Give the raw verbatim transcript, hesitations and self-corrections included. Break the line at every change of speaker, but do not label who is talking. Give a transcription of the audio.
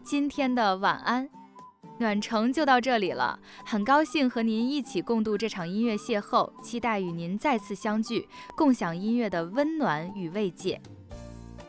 今天的晚安。暖城就到这里了，很高兴和您一起共度这场音乐邂逅，期待与您再次相聚，共享音乐的温暖与慰藉。